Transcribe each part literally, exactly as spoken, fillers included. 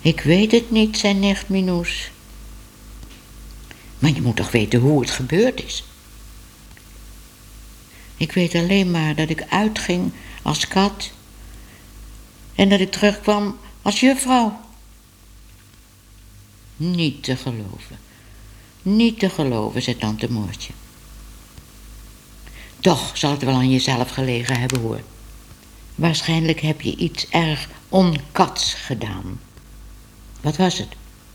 Ik weet het niet, zei nicht Minoes. Maar je moet toch weten hoe het gebeurd is? Ik weet alleen maar dat ik uitging als kat en dat ik terugkwam als juffrouw. Niet te geloven. Niet te geloven, zei tante Moortje. Toch zal het wel aan jezelf gelegen hebben, hoor. Waarschijnlijk heb je iets erg onkats gedaan. Wat was het?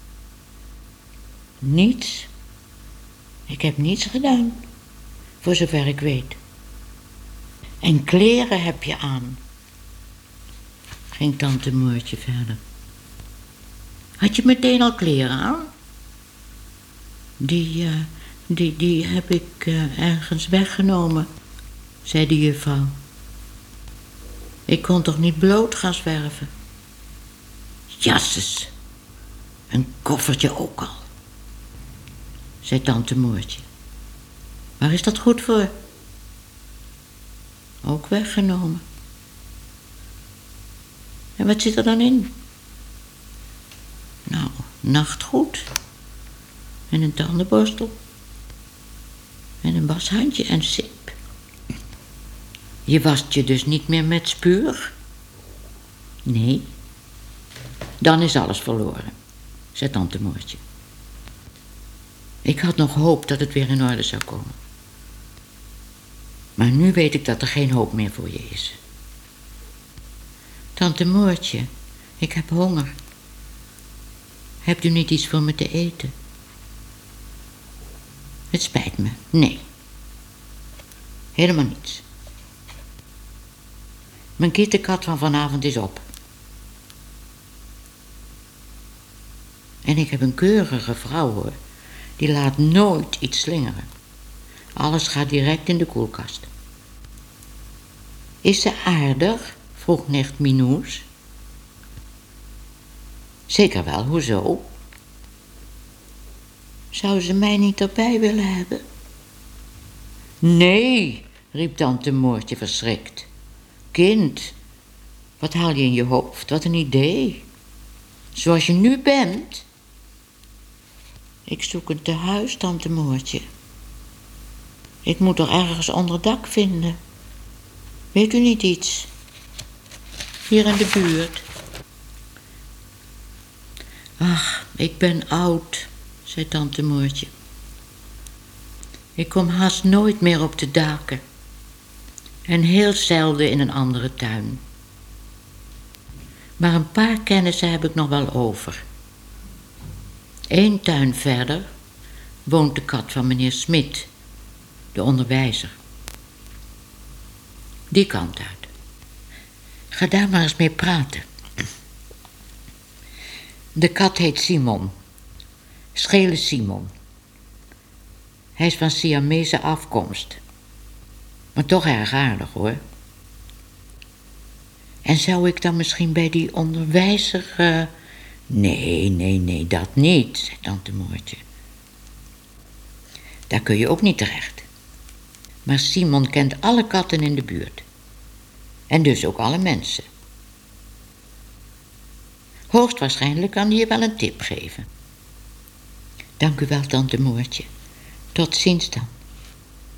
Niets. Ik heb niets gedaan, voor zover ik weet. En kleren heb je aan, ging tante Moortje verder. Had je meteen al kleren aan? Die, uh, die, die heb ik uh, ergens weggenomen, zei de juffrouw. Ik kon toch niet bloot gaan zwerven? Jasses, een koffertje ook al, zei tante Moortje. Waar is dat goed voor? Ook weggenomen. En wat zit er dan in? Nou, nachtgoed. En een tandenborstel. En een washandje en sip. Je wast je dus niet meer met spuur? Nee. Dan is alles verloren, zei tante Moortje. Ik had nog hoop dat het weer in orde zou komen. Maar nu weet ik dat er geen hoop meer voor je is. Tante Moortje, ik heb honger. Hebt u niet iets voor me te eten? Het spijt me, nee. Helemaal niets. Mijn kittenkat van vanavond is op. En ik heb een keurige vrouw, hoor. Die laat nooit iets slingeren. Alles gaat direct in de koelkast. Is ze aardig? Vroeg nicht Minoes. Zeker wel, hoezo? Zou ze mij niet erbij willen hebben? Nee, riep tante Moortje verschrikt. Kind, wat haal je in je hoofd? Wat een idee. Zoals je nu bent. Ik zoek een tehuis, tante Moortje. Ik moet toch ergens onder dak vinden. Weet u niet iets? Hier in de buurt. Ach, ik ben oud, zei tante Moortje. Ik kom haast nooit meer op de daken. En heel zelden in een andere tuin. Maar een paar kennissen heb ik nog wel over. Eén tuin verder woont de kat van meneer Smit, de onderwijzer. Die kant uit. Ga daar maar eens mee praten. De kat heet Simon. Schele Simon. Hij is van Siamese afkomst. Maar toch erg aardig, hoor. En zou ik dan misschien bij die onderwijzer... Uh... Nee, nee, nee, dat niet, zei tante Moortje. Daar kun je ook niet terecht. Maar Simon kent alle katten in de buurt. En dus ook alle mensen. Hoogstwaarschijnlijk kan hij je wel een tip geven. Dank u wel, tante Moortje. Tot ziens dan.